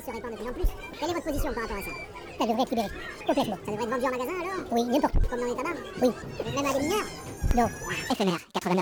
se répand de plus en plus. Quelle est votre position par rapport à ça? Ça devrait être libéré, complètement. Ça devrait être vendu en magasin alors? Oui, n'importe où. Comme dans les tabacs? Oui. Même à des mineurs? Non. FMR, 89.